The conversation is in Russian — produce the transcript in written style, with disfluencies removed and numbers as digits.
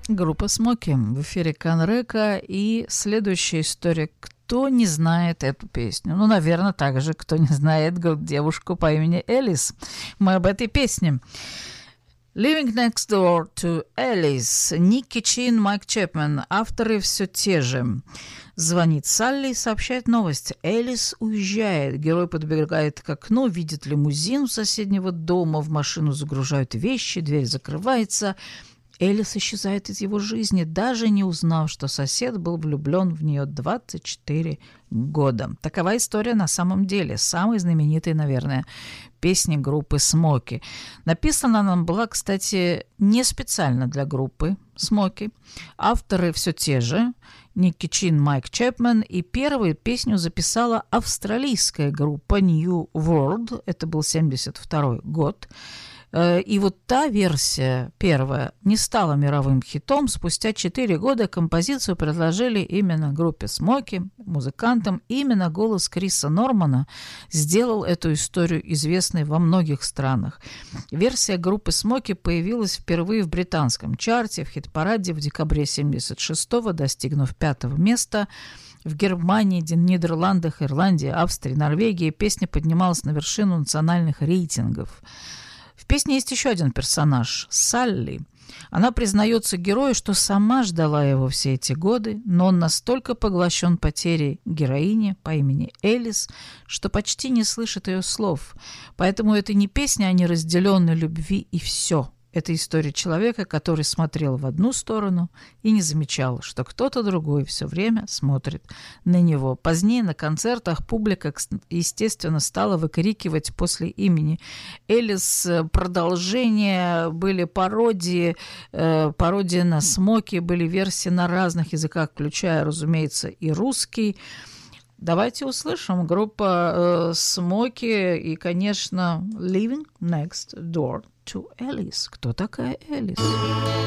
Группа «Смоки» в эфире Канрека. И следующая история. Кто не знает эту песню? Ну, наверное, также, кто не знает девушку по имени Элис. Мы об этой песне. Living Next Door to Alice. Никки Чин, Майк Чепмен. Авторы все те же. Звонит Салли и сообщает новость. Элис уезжает. Герой подбегает к окну, видит лимузин у соседнего дома. В машину загружают вещи, дверь закрывается. Элис исчезает из его жизни, даже не узнав, что сосед был влюблен в нее 24 года. Такова история на самом деле. Самой знаменитой, наверное, песни группы «Смоки». Написана она была, кстати, не специально для группы «Смоки». Авторы все те же. Никки Чин, Майк Чепмен. И первую песню записала австралийская группа New World. Это был 1972 год. И вот та версия, первая, не стала мировым хитом. Спустя 4 года композицию предложили именно группе «Смоки», музыкантам. Именно голос Криса Нормана сделал эту историю известной во многих странах. Версия группы «Смоки» появилась впервые в британском чарте, в хит-параде в декабре 1976-го, достигнув 5-го места. В Германии, Нидерландах, Ирландии, Австрии, Норвегии песня поднималась на вершину национальных рейтингов. В песне есть еще один персонаж – Салли. Она признается герою, что сама ждала его все эти годы, но он настолько поглощен потерей героини по имени Элис, что почти не слышит ее слов. Поэтому это не песня о неразделенной любви и все. Это история человека, который смотрел в одну сторону и не замечал, что кто-то другой все время смотрит на него. Позднее на концертах публика, естественно, стала выкрикивать после имени Элис продолжения, были пародии на «Смоки», были версии на разных языках, включая, разумеется, и русский. Давайте услышим. Группа «Смоки» и, конечно, «Living Next Door to Alice». Кто такая Элис?